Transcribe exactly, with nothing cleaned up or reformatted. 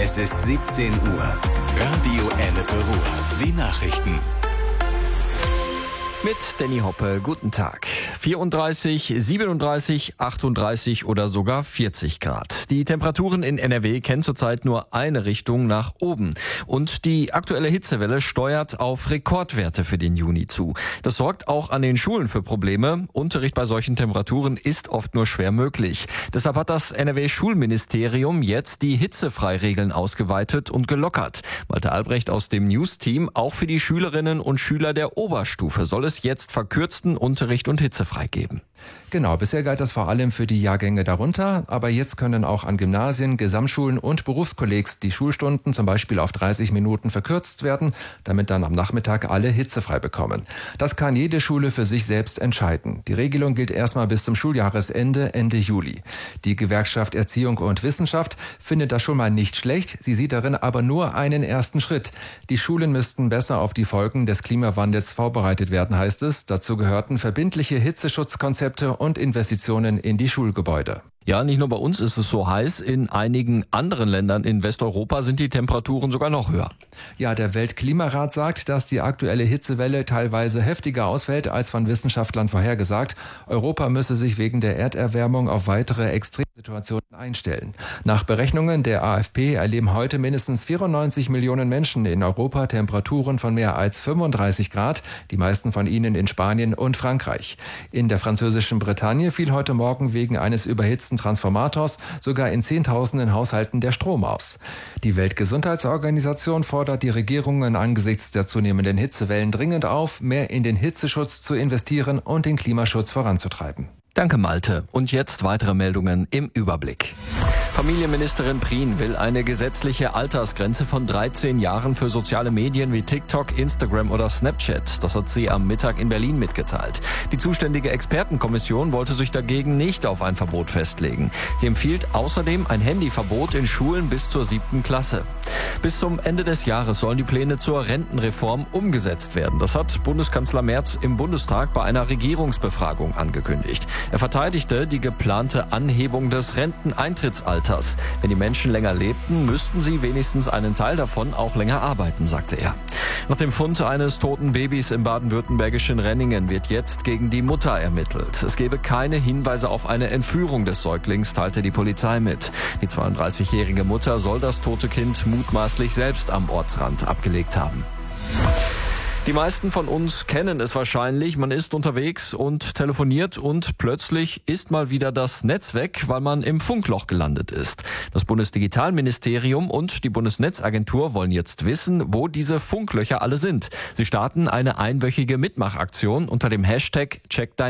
Es ist siebzehn Uhr. Radio Ennepe Ruhr. Die Nachrichten. Mit Danny Hoppe, guten Tag. vierunddreißig, siebenunddreißig, achtunddreißig oder sogar vierzig Grad. Die Temperaturen in N R W kennen zurzeit nur eine Richtung nach oben. Und die aktuelle Hitzewelle steuert auf Rekordwerte für den Juni zu. Das sorgt auch an den Schulen für Probleme. Unterricht bei solchen Temperaturen ist oft nur schwer möglich. Deshalb hat das N R W-Schulministerium jetzt die Hitzefreiregeln ausgeweitet und gelockert. Malte Albrecht aus dem News-Team, auch für die Schülerinnen und Schüler der Oberstufe soll es jetzt verkürzten Unterricht und hitzefrei geben. Genau, bisher galt das vor allem für die Jahrgänge darunter, aber jetzt können auch an Gymnasien, Gesamtschulen und Berufskollegs die Schulstunden zum Beispiel auf dreißig Minuten verkürzt werden, damit dann am Nachmittag alle hitzefrei bekommen. Das kann jede Schule für sich selbst entscheiden. Die Regelung gilt erstmal bis zum Schuljahresende, Ende Juli. Die Gewerkschaft Erziehung und Wissenschaft findet das schon mal nicht schlecht, sie sieht darin aber nur einen ersten Schritt. Die Schulen müssten besser auf die Folgen des Klimawandels vorbereitet werden, heißt es. Dazu gehörten verbindliche Hitzeschutzkonzepte und Investitionen in die Schulgebäude. Ja, nicht nur bei uns ist es so heiß, in einigen anderen Ländern in Westeuropa sind die Temperaturen sogar noch höher. Ja, der Weltklimarat sagt, dass die aktuelle Hitzewelle teilweise heftiger ausfällt als von Wissenschaftlern vorhergesagt. Europa müsse sich wegen der Erderwärmung auf weitere Extremsituationen einstellen. Nach Berechnungen der A F P erleben heute mindestens vierundneunzig Millionen Menschen in Europa Temperaturen von mehr als fünfunddreißig Grad, die meisten von ihnen in Spanien und Frankreich. In der französischen Bretagne fiel heute Morgen wegen eines überhitzten Transformators sogar in Zehntausenden Haushalten der Strom aus. Die Weltgesundheitsorganisation fordert die Regierungen angesichts der zunehmenden Hitzewellen dringend auf, mehr in den Hitzeschutz zu investieren und den Klimaschutz voranzutreiben. Danke, Malte. Und jetzt weitere Meldungen im Überblick. Familienministerin Prien will eine gesetzliche Altersgrenze von dreizehn Jahren für soziale Medien wie TikTok, Instagram oder Snapchat. Das hat sie am Mittag in Berlin mitgeteilt. Die zuständige Expertenkommission wollte sich dagegen nicht auf ein Verbot festlegen. Sie empfiehlt außerdem ein Handyverbot in Schulen bis zur siebten Klasse. Bis zum Ende des Jahres sollen die Pläne zur Rentenreform umgesetzt werden. Das hat Bundeskanzler Merz im Bundestag bei einer Regierungsbefragung angekündigt. Er verteidigte die geplante Anhebung des Renteneintrittsalters. Wenn die Menschen länger lebten, müssten sie wenigstens einen Teil davon auch länger arbeiten, sagte er. Nach dem Fund eines toten Babys im baden-württembergischen Renningen wird jetzt gegen die Mutter ermittelt. Es gebe keine Hinweise auf eine Entführung des Säuglings, teilte die Polizei mit. Die zweiunddreißigjährige Mutter soll das tote Kind mutmaßlich selbst am Ortsrand abgelegt haben. Die meisten von uns kennen es wahrscheinlich. Man ist unterwegs und telefoniert und plötzlich ist mal wieder das Netz weg, weil man im Funkloch gelandet ist. Das Bundesdigitalministerium und die Bundesnetzagentur wollen jetzt wissen, wo diese Funklöcher alle sind. Sie starten eine einwöchige Mitmachaktion unter dem Hashtag Check dein